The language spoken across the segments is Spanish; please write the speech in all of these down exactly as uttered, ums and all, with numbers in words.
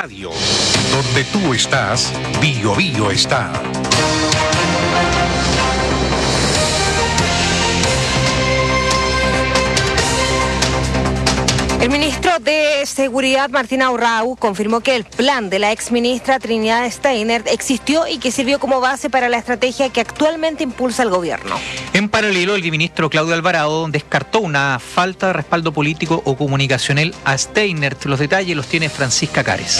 Radio. Donde tú estás, Bio Bio está. El ministro de Seguridad, Martín Aurrau, confirmó que el plan de la exministra Trinidad Steiner existió y que sirvió como base para la estrategia que actualmente impulsa el gobierno. En paralelo, el viceministro Claudio Alvarado descartó una falta de respaldo político o comunicacional a Steiner. Los detalles los tiene Francisca Cares.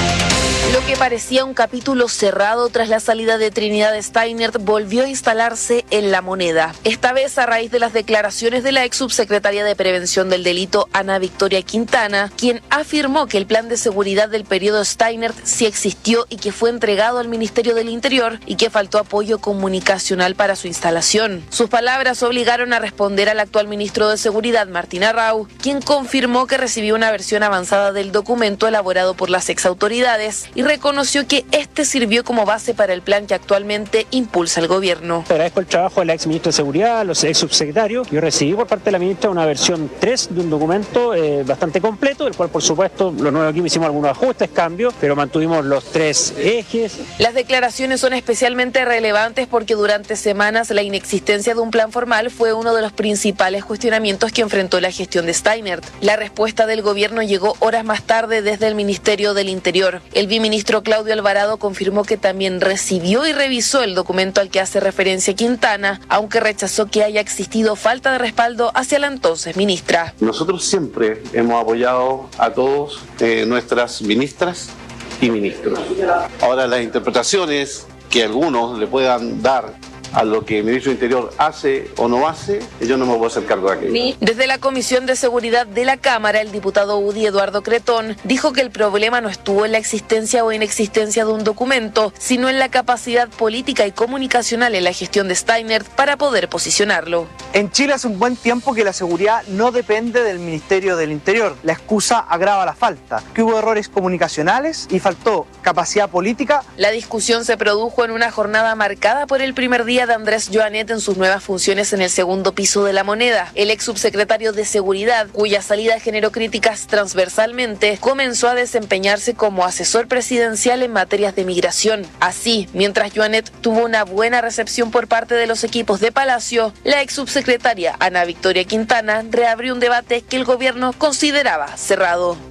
Lo que parecía un capítulo cerrado tras la salida de Trinidad Steiner volvió a instalarse en La Moneda. Esta vez a raíz de las declaraciones de la ex subsecretaria de Prevención del Delito, Ana Victoria Quintana, quien afirmó que el plan de seguridad del periodo Steiner sí existió y que fue entregado al Ministerio del Interior y que faltó apoyo comunicacional para su instalación. Sus palabras obligaron a responder al actual ministro de Seguridad, Martín Aurrau, quien confirmó que recibió una versión avanzada del documento elaborado por las exautoridades y reconoció que este sirvió como base para el plan que actualmente impulsa el gobierno. Agradezco el trabajo de la ex ministra de Seguridad, los ex subsecretarios. Yo recibí por parte de la ministra una versión tres de un documento eh, bastante completo, del cual por supuesto los nuevos equipos hicimos algunos ajustes, cambios, pero mantuvimos los tres ejes. Las declaraciones son especialmente relevantes porque durante semanas la inexistencia de un plan formal fue uno de los principales cuestionamientos que enfrentó la gestión de Steiner. La respuesta del gobierno llegó horas más tarde desde el Ministerio del Interior. El viceministro Claudio Alvarado confirmó que también recibió y revisó el documento al que hace referencia Quintana, aunque rechazó que haya existido falta de respaldo hacia la entonces ministra. Nosotros siempre hemos apoyado a todos eh, nuestras ministras y ministros. Ahora las interpretaciones que algunos le puedan dar a lo que el ministro del Interior hace o no hace, yo no me voy a hacer cargo de aquello. Desde la Comisión de Seguridad de la Cámara, el diputado U D I Eduardo Cretón dijo que el problema no estuvo en la existencia o inexistencia de un documento, sino en la capacidad política y comunicacional en la gestión de Steiner para poder posicionarlo. En Chile hace un buen tiempo que la seguridad no depende del Ministerio del Interior. La excusa agrava la falta, que hubo errores comunicacionales y faltó capacidad política. La discusión se produjo en una jornada marcada por el primer día de Andrés Joanet en sus nuevas funciones en el segundo piso de La Moneda. El ex subsecretario de Seguridad, cuya salida generó críticas transversalmente, comenzó a desempeñarse como asesor presidencial en materias de migración. Así, mientras Joanet tuvo una buena recepción por parte de los equipos de Palacio, la ex subsecretaria Ana Victoria Quintana reabrió un debate que el gobierno consideraba cerrado.